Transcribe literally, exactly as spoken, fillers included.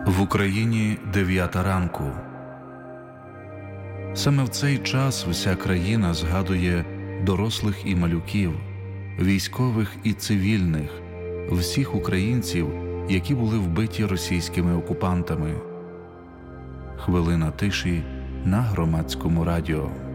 В Україні дев'ята ранку. Саме в цей час вся країна згадує дорослих і малюків, військових і цивільних, всіх українців, які були вбиті російськими окупантами. Хвилина тиші на Громадському радіо.